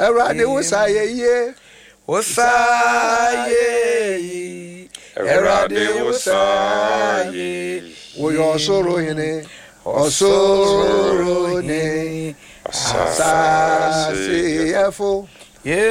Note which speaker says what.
Speaker 1: Erade wosaye Erade wosaye wo yo soro hene osoro ne asase efo